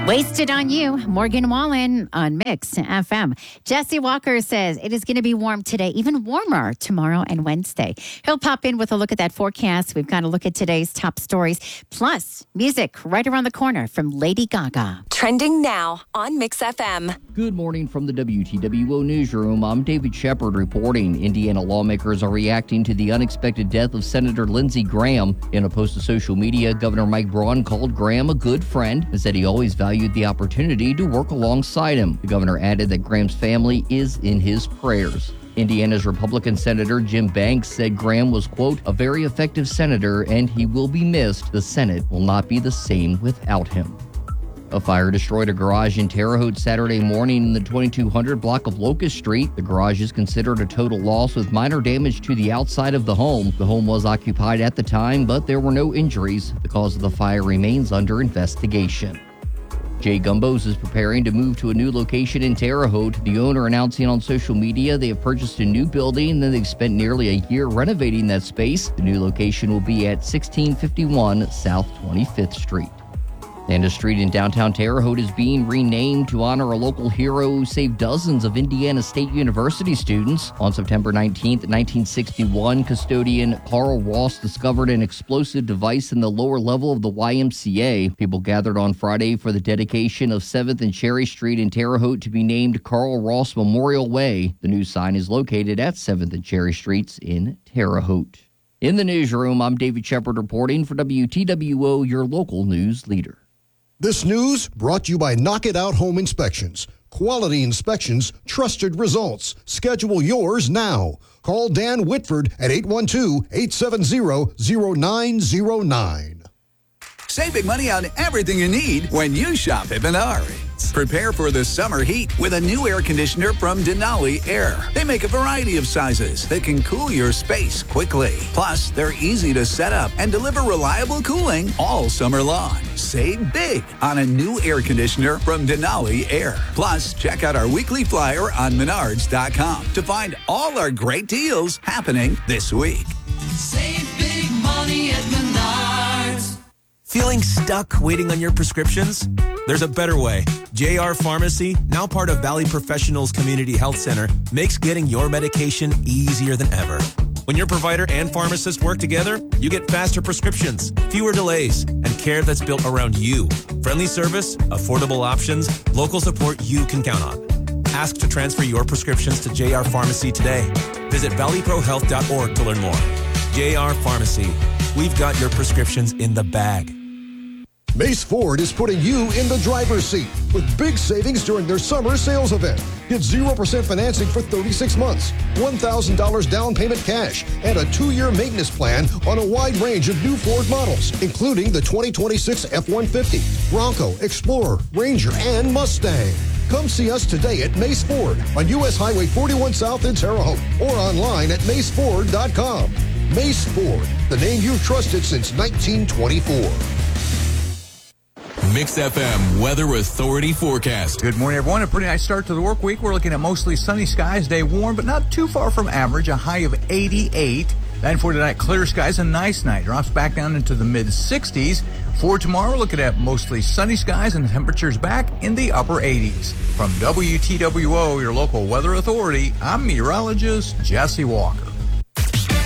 Wasted on You, Morgan Wallen on Mix FM. Jesse Walker says it is going to be warm today, even warmer tomorrow and Wednesday. He'll pop in with a look at that forecast. We've got a look at today's top stories, plus music right around the corner from Lady Gaga. Trending now on Mix FM. Good morning from the WTWO newsroom. I'm David Shepard reporting. Indiana lawmakers are reacting to the unexpected death of Senator Lindsey Graham. In a post to social media, Governor Mike Braun called Graham a good friend and said he always valued the opportunity to work alongside him. The governor added that Graham's family is in his prayers. Indiana's Republican Senator Jim Banks said Graham was, quote, a very effective senator and he will be missed. The Senate will not be the same without him. A fire destroyed a garage in Terre Haute Saturday morning in the 2200 block of Locust Street. The garage is considered a total loss with minor damage to the outside of the home. The home was occupied at the time, but there were no injuries. The cause of the fire remains under investigation. Jay Gumbos is preparing to move to a new location in Terre Haute. The owner announcing on social media they have purchased a new building and they've spent nearly a year renovating that space. The new location will be at 1651 South 25th Street. And a street in downtown Terre Haute is being renamed to honor a local hero who saved dozens of Indiana State University students. On September 19th, 1961, custodian Carl Ross discovered an explosive device in the lower level of the YMCA. People gathered on Friday for the dedication of 7th and Cherry Street in Terre Haute to be named Carl Ross Memorial Way. The new sign is located at 7th and Cherry Streets in Terre Haute. In the newsroom, I'm David Shepard reporting for WTWO, your local news leader. This news brought to you by Knock It Out Home Inspections. Quality inspections, trusted results. Schedule yours now. Call Dan Whitford at 812-870-0909. Save big money on everything you need when you shop at Menards. Prepare for the summer heat with a new air conditioner from Denali Air. They make a variety of sizes that can cool your space quickly. Plus, they're easy to set up and deliver reliable cooling all summer long. Save big on a new air conditioner from Denali Air. Plus, check out our weekly flyer on Menards.com to find all our great deals happening this week. Save big money at Menards. Feeling stuck waiting on your prescriptions? There's a better way. JR Pharmacy, now part of Valley Professionals Community Health Center, makes getting your medication easier than ever. When your provider and pharmacist work together, you get faster prescriptions, fewer delays, and care that's built around you. Friendly service, affordable options, local support you can count on. Ask to transfer your prescriptions to JR Pharmacy today. Visit valleyprohealth.org to learn more. JR Pharmacy. We've got your prescriptions in the bag. Mace Ford is putting you in the driver's seat with big savings during their summer sales event. Get 0% financing for 36 months, $1,000 down payment cash, and a 2-year maintenance plan on a wide range of new Ford models, including the 2026 F-150, Bronco, Explorer, Ranger, and Mustang. Come see us today at Mace Ford on U.S. Highway 41 South in Terre Haute or online at maceford.com. Mace Ford, the name you've trusted since 1924. Mix FM Weather Authority forecast. Good morning, everyone. A pretty nice start to the work week. We're looking at mostly sunny skies, day warm, but not too far from average, a high of 88. Then for tonight, clear skies, a nice night. Drops back down into the mid-60s. For tomorrow, we're looking at mostly sunny skies and temperatures back in the upper 80s. From WTWO, your local weather authority, I'm meteorologist Jesse Walker.